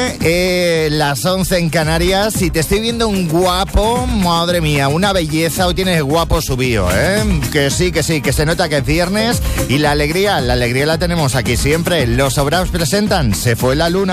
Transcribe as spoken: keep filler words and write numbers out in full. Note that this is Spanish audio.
nueve, eh, las once en Canarias. Y te estoy viendo un guapo, madre mía, una belleza. Hoy tienes guapo subido, ¿eh? Que sí, que sí, que se nota que es viernes. Y la alegría, la alegría la tenemos aquí siempre. Los Sobraos presentan Se fue la luna.